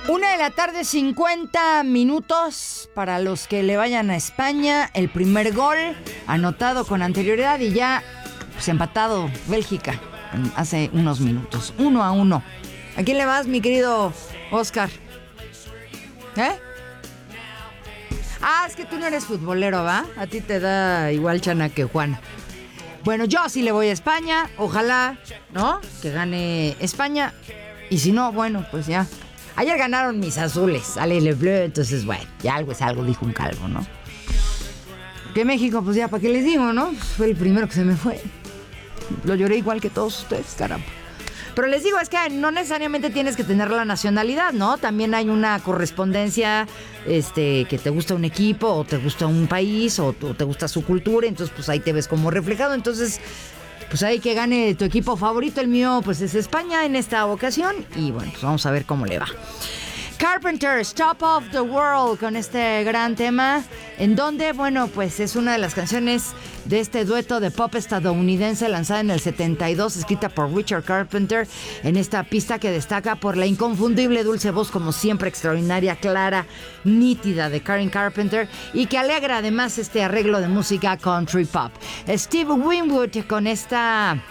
1:50 p.m. para los que le vayan a España. El primer gol anotado con anterioridad y ya pues, empatado Bélgica hace unos minutos. 1-1. ¿A quién le vas, mi querido Oscar? Es que tú no eres futbolero, ¿va? A ti te da igual chana que Juana. Bueno, yo sí le voy a España. Ojalá, ¿no? Que gane España. Y si no, bueno, pues ya. Ayer ganaron mis azules, Ale Le Bleu, entonces bueno, ya algo es algo, dijo un calvo, ¿no? Que México, pues ya, ¿para qué les digo, no? Fue el primero que se me fue. Lo lloré igual que todos ustedes, caramba. Pero les digo, es que no necesariamente tienes que tener la nacionalidad, ¿no? También hay una correspondencia, que te gusta un equipo, o te gusta un país, o te gusta su cultura, entonces pues ahí te ves como reflejado, entonces... Pues ahí que gane tu equipo favorito. El mío pues es España en esta ocasión. Y bueno, pues vamos a ver cómo le va. Carpenters, Top of the World, con este gran tema, en donde, bueno, pues es una de las canciones de este dueto de pop estadounidense lanzada en el 72, escrita por Richard Carpenter, en esta pista que destaca por la inconfundible dulce voz, como siempre extraordinaria, clara, nítida de Karen Carpenter, y que alegra además este arreglo de música country pop. Steve Winwood con esta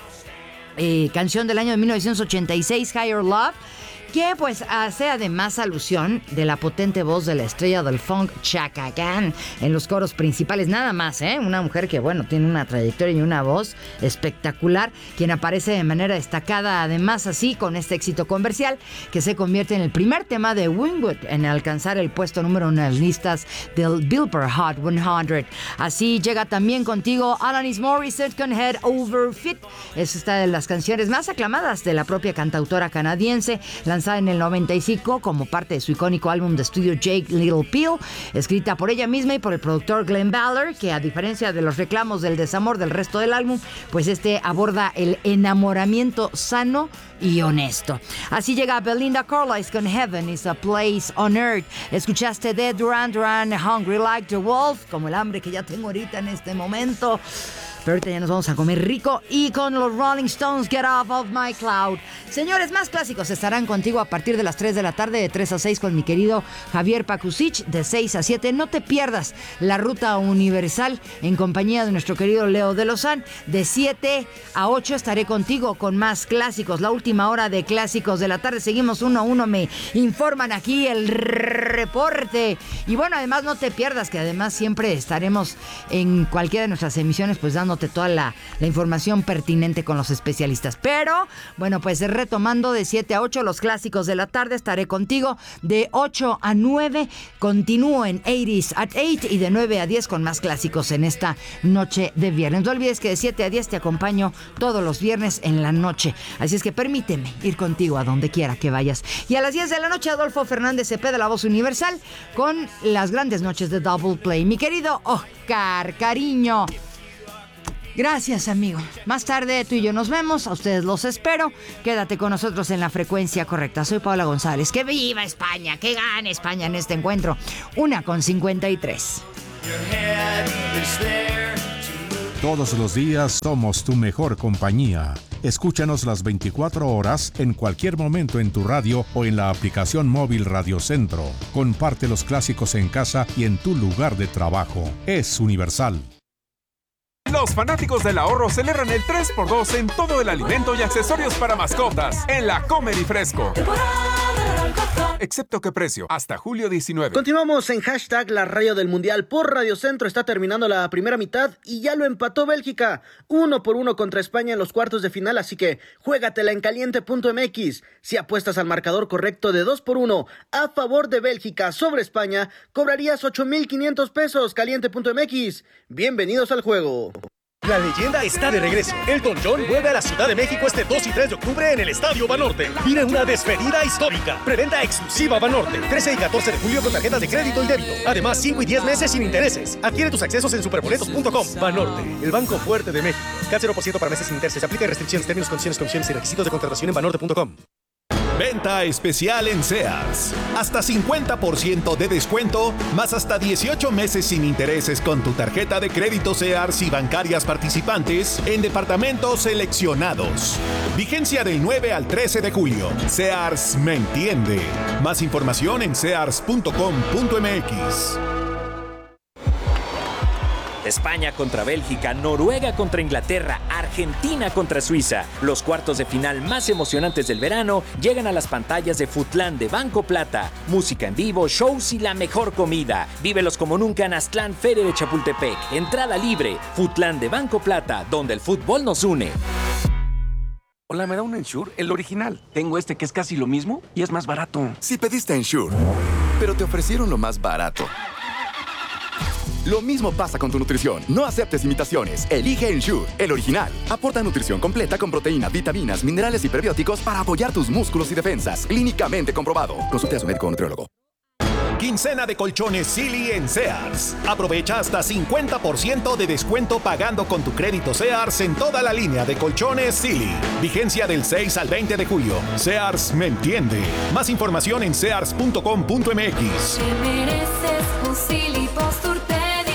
canción del año de 1986, Higher Love, que pues hace además alusión de la potente voz de la estrella del funk Chaka Khan en los coros principales, nada más, una mujer que bueno, tiene una trayectoria y una voz espectacular, quien aparece de manera destacada además así con este éxito comercial que se convierte en el primer tema de Winwood en alcanzar el puesto número 1 en las listas del Billboard Hot 100. Así llega también contigo Alanis Morissette con Head Over Feet. Es esta de las canciones más aclamadas de la propia cantautora canadiense, lanzada en el 95 como parte de su icónico álbum de estudio Jake Little Pill, escrita por ella misma y por el productor Glenn Ballard, que a diferencia de los reclamos del desamor del resto del álbum, pues aborda el enamoramiento sano y honesto. Así llega Belinda Carlisle con Heaven is a Place on Earth. Escuchaste de Duran Duran, Hungry Like the Wolf, como el hambre que ya tengo ahorita en este momento. Pero ahorita ya nos vamos a comer rico. Y con los Rolling Stones, Get Off of My Cloud. Señores, más clásicos estarán contigo a partir de las 3 de la tarde, de 3 a 6 con mi querido Javier Pakusich, de 6 a 7. No te pierdas la Ruta Universal en compañía de nuestro querido Leo de Lozán. De 7 a 8 estaré contigo con más clásicos. La última hora de clásicos de la tarde. Seguimos 1 a 1. Me informan aquí el reporte. Y bueno, además no te pierdas que además siempre estaremos en cualquiera de nuestras emisiones pues dándote toda la información pertinente con los especialistas. Pero, bueno, pues retomando de 7 a 8 los clásicos de la tarde, estaré contigo de 8 a 9. Continúo en 80s at 8 y de 9 a 10 con más clásicos en esta noche de viernes. No olvides que de 7 a 10 te acompaño todos los viernes en la noche. Así es que permíteme ir contigo a donde quiera que vayas. Y a las 10 de la noche, Adolfo Fernández Cepeda, la voz universal, con las grandes noches de Double Play. Mi querido Oscar, cariño. Gracias, amigo. Más tarde tú y yo nos vemos. A ustedes los espero. Quédate con nosotros en la frecuencia correcta. Soy Paola González. ¡Que viva España! ¡Que gane España en este encuentro! 1:53. Todos los días somos tu mejor compañía. Escúchanos las 24 horas en cualquier momento en tu radio o en la aplicación móvil Radio Centro. Comparte los clásicos en casa y en tu lugar de trabajo. Es universal. Los fanáticos del ahorro celebran el 3x2 en todo el alimento y accesorios para mascotas en la Comer y Fresco. Excepto que precio, hasta julio 19. Continuamos en hashtag La Radio del Mundial por Radio Centro. Está terminando la primera mitad y ya lo empató Bélgica. 1-1 contra España en los cuartos de final, así que juégatela en caliente.mx. Si apuestas al marcador correcto de 2-1 a favor de Bélgica sobre España, cobrarías 8,500 pesos. Caliente.mx. Bienvenidos al juego. La leyenda está de regreso. Elton John vuelve a la Ciudad de México este 2 y 3 de octubre en el Estadio Banorte. Vive una despedida histórica. Preventa exclusiva Banorte. 13 y 14 de julio con tarjetas de crédito y débito. Además, 5 y 10 meses sin intereses. Adquiere tus accesos en superboletos.com. Banorte, el banco fuerte de México. CAT 0% para meses sin intereses. Aplica restricciones, términos, condiciones y requisitos de contratación en banorte.com. Venta especial en Sears. Hasta 50% de descuento, más hasta 18 meses sin intereses con tu tarjeta de crédito Sears y bancarias participantes en departamentos seleccionados. Vigencia del 9 al 13 de julio. Sears me entiende. Más información en sears.com.mx. España contra Bélgica, Noruega contra Inglaterra, Argentina contra Suiza. Los cuartos de final más emocionantes del verano llegan a las pantallas de Futlán de Banco Plata. Música en vivo, shows y la mejor comida. Vívelos como nunca en Aztlán, Feria de Chapultepec. Entrada libre. Futlán de Banco Plata, donde el fútbol nos une. Hola, ¿me da un Ensure? El original. Tengo este que es casi lo mismo y es más barato. Si pediste Ensure, pero te ofrecieron lo más barato. Lo mismo pasa con tu nutrición. No aceptes imitaciones. Elige Ensure, el original. Aporta nutrición completa con proteínas, vitaminas, minerales y prebióticos para apoyar tus músculos y defensas. Clínicamente comprobado. Consulte a su médico o nutriólogo. Quincena de colchones Silly en Sears. Aprovecha hasta 50% de descuento pagando con tu crédito Sears en toda la línea de colchones Silly. Vigencia del 6 al 20 de julio. Sears me entiende. Más información en sears.com.mx. Te mereces un Silly Posturepedic.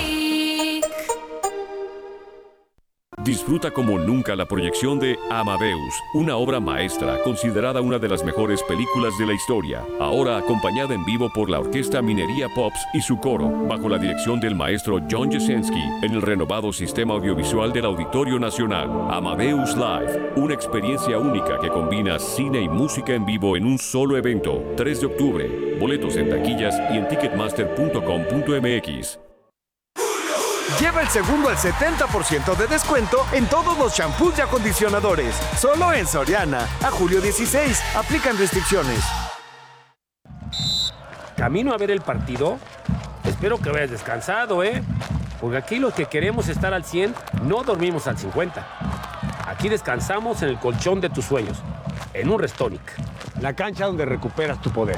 Disfruta como nunca la proyección de Amadeus, una obra maestra considerada una de las mejores películas de la historia, ahora acompañada en vivo por la Orquesta Minería Pops y su coro, bajo la dirección del maestro John Jasenski, en el renovado sistema audiovisual del Auditorio Nacional. Amadeus Live, una experiencia única que combina cine y música en vivo en un solo evento. 3 de octubre, boletos en taquillas y en ticketmaster.com.mx. Lleva el segundo al 70% de descuento en todos los champús y acondicionadores. Solo en Soriana. A julio 16. Aplican restricciones. Camino a ver el partido. Espero que vayas descansado, Porque aquí los que queremos estar al 100 no dormimos al 50. Aquí descansamos en el colchón de tus sueños. En un Restonic. La cancha donde recuperas tu poder.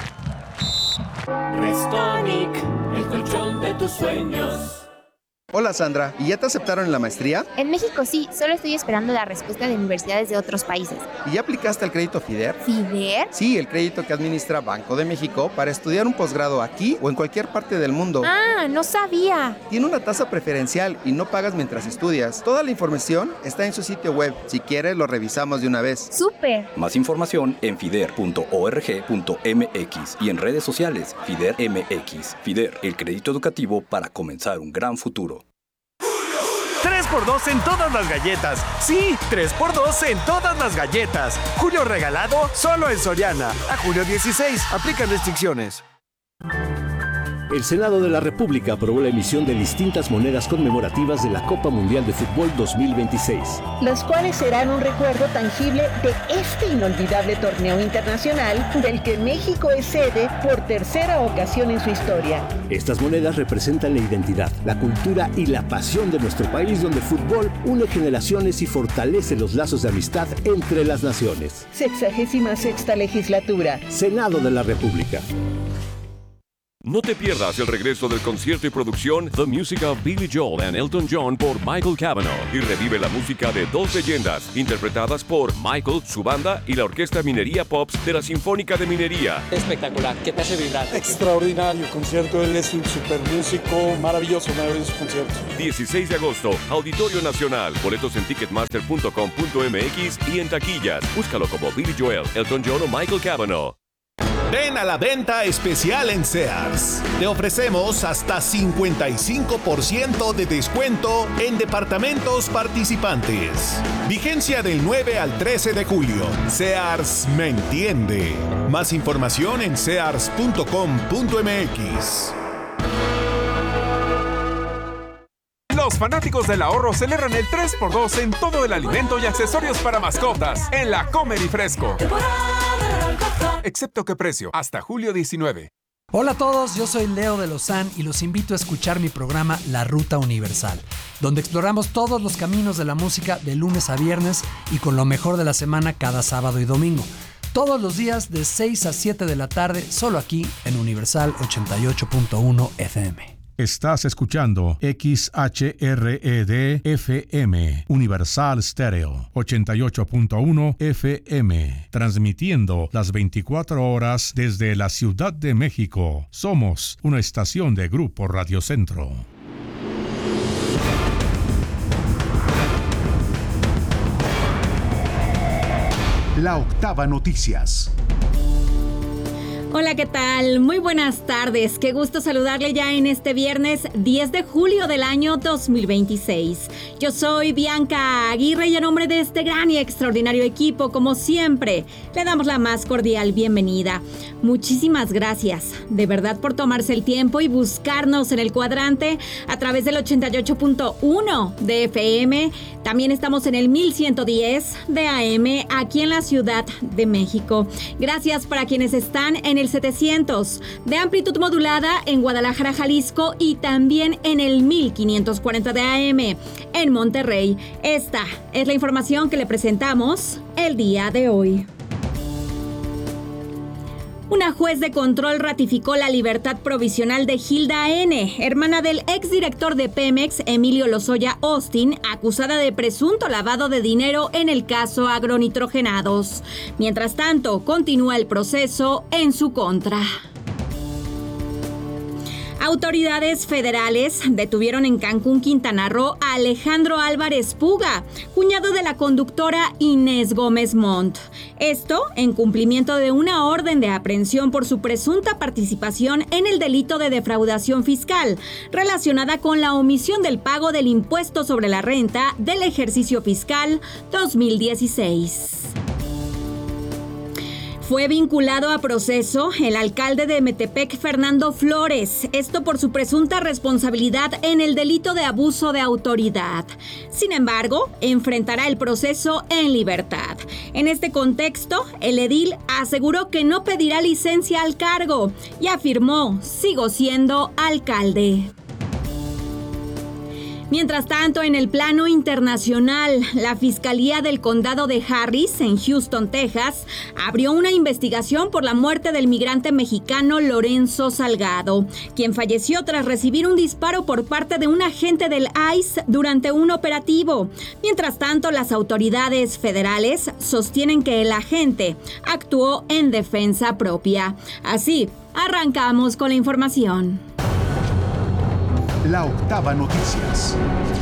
Restonic, el colchón de tus sueños. Hola Sandra, ¿y ya te aceptaron en la maestría? En México sí, solo estoy esperando la respuesta de universidades de otros países. ¿Y ya aplicaste al crédito FIDER? ¿FIDER? Sí, el crédito que administra Banco de México para estudiar un posgrado aquí o en cualquier parte del mundo. Ah, no sabía. Tiene una tasa preferencial y no pagas mientras estudias. Toda la información está en su sitio web. Si quieres, lo revisamos de una vez. ¡Súper! Más información en fider.org.mx y en redes sociales FIDER MX. FIDER, el crédito educativo para comenzar un gran futuro. 3x2 en todas las galletas. Sí, 3x2 en todas las galletas. Julio regalado solo en Soriana. A julio 16. Aplican restricciones. El Senado de la República aprobó la emisión de distintas monedas conmemorativas de la Copa Mundial de Fútbol 2026. Los cuales serán un recuerdo tangible de este inolvidable torneo internacional del que México es sede por tercera ocasión en su historia. Estas monedas representan la identidad, la cultura y la pasión de nuestro país, donde el fútbol une generaciones y fortalece los lazos de amistad entre las naciones. 66ª legislatura. Senado de la República. No te pierdas el regreso del concierto y producción The Music of Billy Joel and Elton John por Michael Cavanaugh y revive la música de dos leyendas interpretadas por Michael, su banda y la Orquesta Minería Pops de la Sinfónica de Minería. Espectacular, ¿qué te hace vibrar? Extraordinario concierto, él es un super músico, maravilloso concierto. 16 de agosto, Auditorio Nacional, boletos en ticketmaster.com.mx y en taquillas. Búscalo como Billy Joel, Elton John o Michael Cavanaugh. Ven a la venta especial en Sears. Te ofrecemos hasta 55% de descuento en departamentos participantes. Vigencia del 9 al 13 de julio. Sears me entiende. Más información en sears.com.mx. Los fanáticos del ahorro celebran el 3x2 en todo el alimento y accesorios para mascotas en la Comer y Fresco. Excepto que precio, hasta julio 19. Hola a todos, yo soy Leo de Lozán y los invito a escuchar mi programa La Ruta Universal, donde exploramos todos los caminos de la música de lunes a viernes y con lo mejor de la semana cada sábado y domingo. Todos los días de 6 a 7 de la tarde, solo aquí en Universal 88.1 FM. Estás escuchando XHRED FM, Universal Stereo, 88.1 FM, transmitiendo las 24 horas desde la Ciudad de México. Somos una estación de Grupo Radio Centro. La Octava Noticias. Hola, ¿qué tal? Muy buenas tardes. Qué gusto saludarle ya en este viernes 10 de julio del año 2026. Yo soy Bianca Aguirre y a nombre de este gran y extraordinario equipo, como siempre, le damos la más cordial bienvenida. Muchísimas gracias, de verdad, por tomarse el tiempo y buscarnos en el cuadrante a través del 88.1 de FM. También estamos en el 1110 de AM aquí en la Ciudad de México. Gracias para quienes están en el 700 de amplitud modulada en Guadalajara, Jalisco, y también en el 1540 de AM en Monterrey. Esta es la información que le presentamos el día de hoy. Una juez de control ratificó la libertad provisional de Hilda N., hermana del exdirector de Pemex, Emilio Lozoya Austin, acusada de presunto lavado de dinero en el caso agronitrogenados. Mientras tanto, continúa el proceso en su contra. Autoridades federales detuvieron en Cancún, Quintana Roo, a Alejandro Álvarez Puga, cuñado de la conductora Inés Gómez Montt. Esto en cumplimiento de una orden de aprehensión por su presunta participación en el delito de defraudación fiscal, relacionada con la omisión del pago del impuesto sobre la renta del ejercicio fiscal 2016. Fue vinculado a proceso el alcalde de Metepec, Fernando Flores, esto por su presunta responsabilidad en el delito de abuso de autoridad. Sin embargo, enfrentará el proceso en libertad. En este contexto, el edil aseguró que no pedirá licencia al cargo y afirmó: sigo siendo alcalde. Mientras tanto, en el plano internacional, la Fiscalía del Condado de Harris, en Houston, Texas, abrió una investigación por la muerte del migrante mexicano Lorenzo Salgado, quien falleció tras recibir un disparo por parte de un agente del ICE durante un operativo. Mientras tanto, las autoridades federales sostienen que el agente actuó en defensa propia. Así, arrancamos con la información. La Octava Noticias.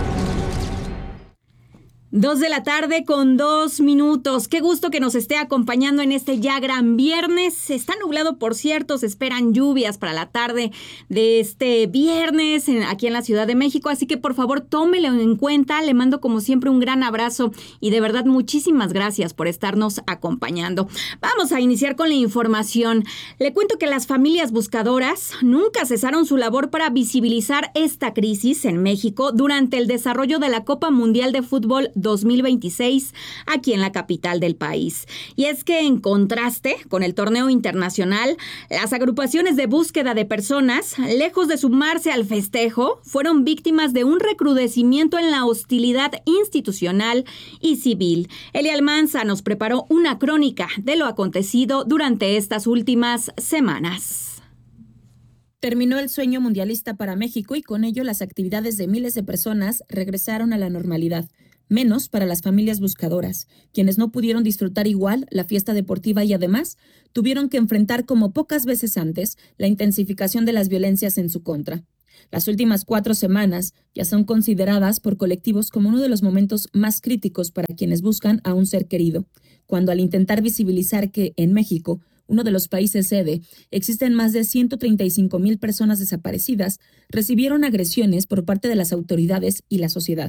2 de la tarde con 2 minutos. Qué gusto que nos esté acompañando en este ya gran viernes. Está nublado, por cierto, se esperan lluvias para la tarde de este viernes aquí en la Ciudad de México, así que por favor tómelo en cuenta. Le mando como siempre un gran abrazo y de verdad muchísimas gracias por estarnos acompañando. Vamos a iniciar con la información. Le cuento que las familias buscadoras nunca cesaron su labor para visibilizar esta crisis en México durante el desarrollo de la Copa Mundial de Fútbol 2026 aquí en la capital del país. Y es que en contraste con el torneo internacional, las agrupaciones de búsqueda de personas, lejos de sumarse al festejo, fueron víctimas de un recrudecimiento en la hostilidad institucional y civil. Elia Almanza nos preparó una crónica de lo acontecido durante estas últimas semanas. Terminó el sueño mundialista para México y con ello las actividades de miles de personas regresaron a la normalidad. Menos para las familias buscadoras, quienes no pudieron disfrutar igual la fiesta deportiva y además tuvieron que enfrentar como pocas veces antes la intensificación de las violencias en su contra. Las últimas 4 semanas ya son consideradas por colectivos como uno de los momentos más críticos para quienes buscan a un ser querido, cuando al intentar visibilizar que en México, uno de los países sede, existen más de 135,000 personas desaparecidas, recibieron agresiones por parte de las autoridades y la sociedad.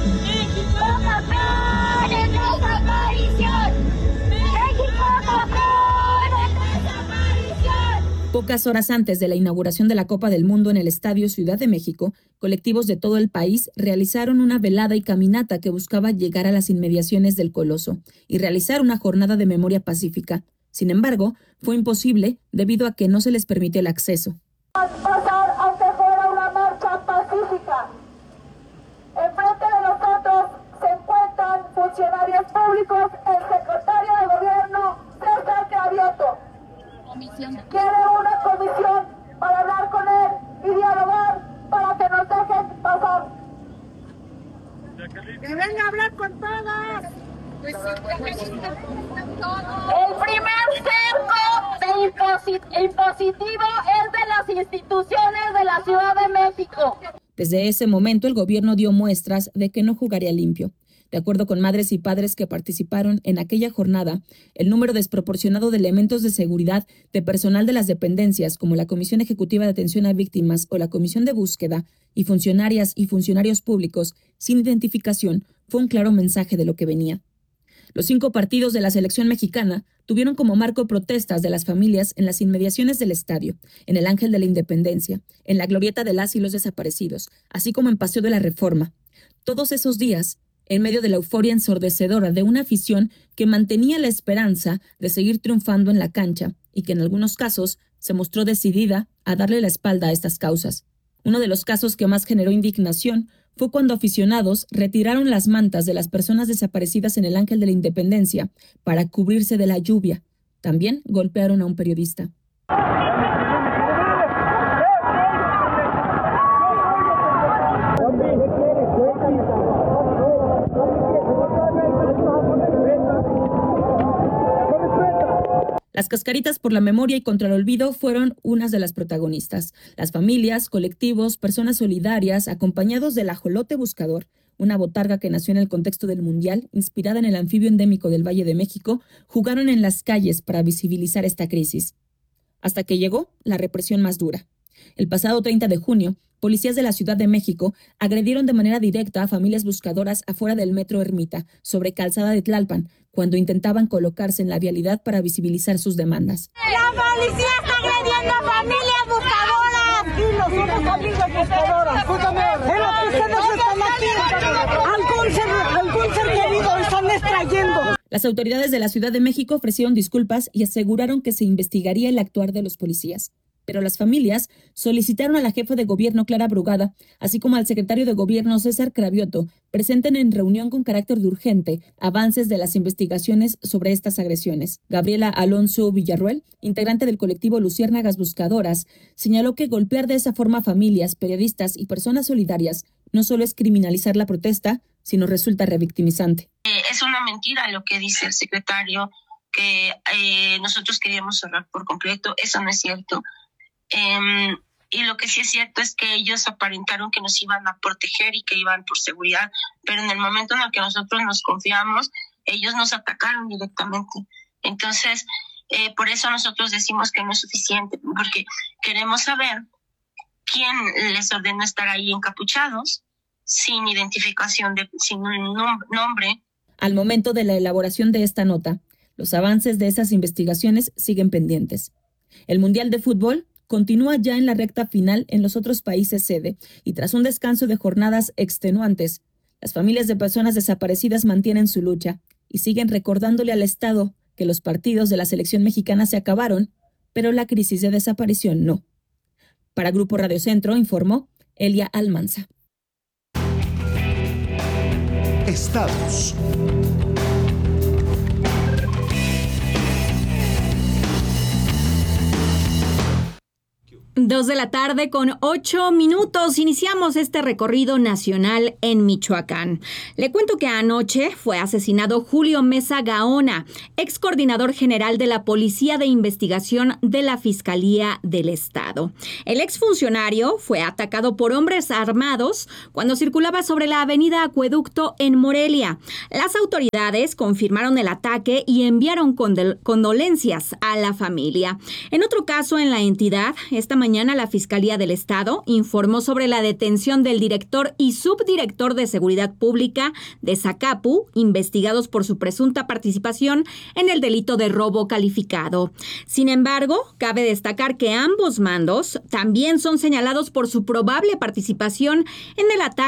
Pocas horas antes de la inauguración de la Copa del Mundo en el Estadio Ciudad de México, colectivos de todo el país realizaron una velada y caminata que buscaba llegar a las inmediaciones del Coloso y realizar una jornada de memoria pacífica. Sin embargo, fue imposible debido a que no se les permitió el acceso. Pasar aunque fuera una marcha pacífica. Enfrente de nosotros se encuentran funcionarios públicos, el secretario de Gobierno, César Cravioto. Quiere una comisión para hablar con él y dialogar para que nos dejen pasar. ¡Que venga a hablar con todas! El primer cerco impositivo es de las instituciones de la Ciudad de México. Desde ese momento el gobierno dio muestras de que no jugaría limpio. De acuerdo con madres y padres que participaron en aquella jornada, el número desproporcionado de elementos de seguridad de personal de las dependencias, como la Comisión Ejecutiva de Atención a Víctimas o la Comisión de Búsqueda, y funcionarias y funcionarios públicos sin identificación, fue un claro mensaje de lo que venía. Los 5 partidos de la selección mexicana tuvieron como marco protestas de las familias en las inmediaciones del estadio, en el Ángel de la Independencia, en la glorieta de las y los desaparecidos, así como en Paseo de la Reforma. Todos esos días, en medio de la euforia ensordecedora de una afición que mantenía la esperanza de seguir triunfando en la cancha y que en algunos casos se mostró decidida a darle la espalda a estas causas. Uno de los casos que más generó indignación fue cuando aficionados retiraron las mantas de las personas desaparecidas en el Ángel de la Independencia para cubrirse de la lluvia. También golpearon a un periodista. Las cascaritas por la memoria y contra el olvido fueron unas de las protagonistas. Las familias, colectivos, personas solidarias, acompañados del ajolote buscador, una botarga que nació en el contexto del Mundial, inspirada en el anfibio endémico del Valle de México, jugaron en las calles para visibilizar esta crisis. Hasta que llegó la represión más dura. El pasado 30 de junio, policías de la Ciudad de México agredieron de manera directa a familias buscadoras afuera del Metro Ermita, sobre Calzada de Tlalpan, cuando intentaban colocarse en la vialidad para visibilizar sus demandas. ¡La policía está agrediendo a familias buscadoras! Y nosotros familias buscadoras. Escúchame, en lo que ustedes están aquí, algún ser querido están extrayendo. Las autoridades de la Ciudad de México ofrecieron disculpas y aseguraron que se investigaría el actuar de los policías. Pero las familias solicitaron a la jefa de gobierno Clara Brugada, así como al secretario de gobierno César Cravioto, presenten en reunión con carácter de urgente avances de las investigaciones sobre estas agresiones. Gabriela Alonso Villarruel, integrante del colectivo Luciérnagas Buscadoras, señaló que golpear de esa forma a familias, periodistas y personas solidarias no solo es criminalizar la protesta, sino resulta revictimizante. Es una mentira lo que dice el secretario, que nosotros queríamos cerrar por completo. Eso no es cierto. Y lo que sí es cierto es que ellos aparentaron que nos iban a proteger y que iban por seguridad, pero en el momento en el que nosotros nos confiamos, ellos nos atacaron directamente. Entonces, por eso nosotros decimos que no es suficiente, porque queremos saber quién les ordenó estar ahí encapuchados, sin identificación, sin un nombre. Al momento de la elaboración de esta nota, los avances de esas investigaciones siguen pendientes. El Mundial de Fútbol continúa ya en la recta final en los otros países sede y tras un descanso de jornadas extenuantes, las familias de personas desaparecidas mantienen su lucha y siguen recordándole al Estado que los partidos de la selección mexicana se acabaron, pero la crisis de desaparición no. Para Grupo Radio Centro informó Elia Almanza. Estados. 2 de la tarde con 8 minutos. Iniciamos este recorrido nacional en Michoacán. Le cuento que anoche fue asesinado Julio Mesa Gaona, ex coordinador general de la Policía de Investigación de la Fiscalía del Estado. El exfuncionario fue atacado por hombres armados cuando circulaba sobre la avenida Acueducto en Morelia. Las autoridades confirmaron el ataque y enviaron condolencias a la familia. En otro caso en la entidad, esta mañana la Fiscalía del Estado informó sobre la detención del director y subdirector de Seguridad Pública de Zacapu, investigados por su presunta participación en el delito de robo calificado. Sin embargo, cabe destacar que ambos mandos también son señalados por su probable participación en el ataque